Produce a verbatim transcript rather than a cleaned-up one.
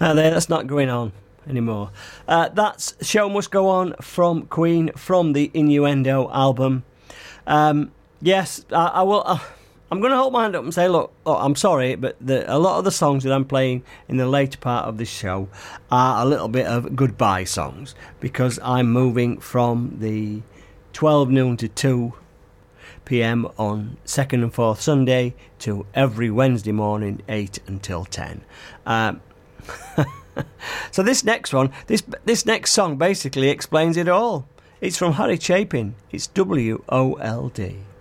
Uh, there, that's not going on anymore. Uh, that's Show Must Go On from Queen, from the Innuendo album. Um, yes, I, I will. Uh, I'm going to hold my hand up and say, look, look I'm sorry, but the, a lot of the songs that I'm playing in the later part of this show are a little bit of goodbye songs, because I'm moving from the twelve noon to two p.m. on second and fourth Sunday to every Wednesday morning, eight until ten. Um, so this next one, this this next song basically explains it all. It's from Harry Chapin. It's W O L D.